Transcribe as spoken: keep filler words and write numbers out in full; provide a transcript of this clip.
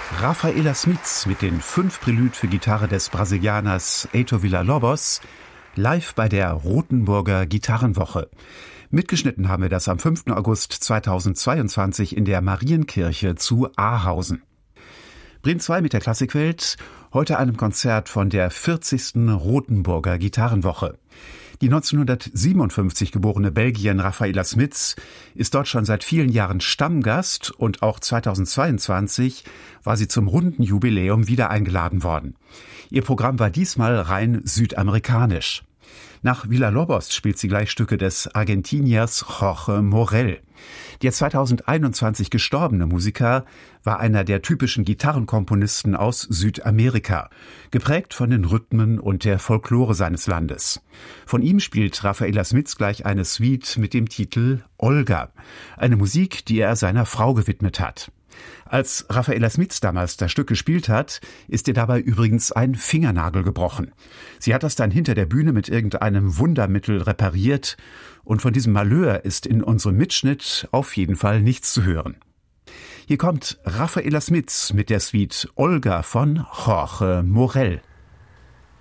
Rafaela Smith mit den fünf Prelude für Gitarre des Brasilianers Heitor Villa-Lobos live bei der Rothenburger Gitarrenwoche. Mitgeschnitten haben wir das am fünften August zweitausendzweiundzwanzig in der Marienkirche zu Ahausen. Bremen zwei mit der Klassikwelt, heute einem Konzert von der vierzigsten Rothenburger Gitarrenwoche. Die neunzehnhundertsiebenundfünfzig geborene Belgierin Rafaela Smith ist dort schon seit vielen Jahren Stammgast und auch zweitausendzweiundzwanzig war sie zum runden Jubiläum wieder eingeladen worden. Ihr Programm war diesmal rein südamerikanisch. Nach Villa-Lobos spielt sie gleich Stücke des Argentiniers Jorge Morel. Der zweitausendeinundzwanzig gestorbene Musiker war einer der typischen Gitarrenkomponisten aus Südamerika, geprägt von den Rhythmen und der Folklore seines Landes. Von ihm spielt Rafaela Smith gleich eine Suite mit dem Titel Olga, eine Musik, die er seiner Frau gewidmet hat. Als Rafaela Smith damals das Stück gespielt hat, ist ihr dabei übrigens ein Fingernagel gebrochen. Sie hat das dann hinter der Bühne mit irgendeinem Wundermittel repariert und von diesem Malheur ist in unserem Mitschnitt auf jeden Fall nichts zu hören. Hier kommt Rafaela Smith mit der Suite Olga von Jorge Morel.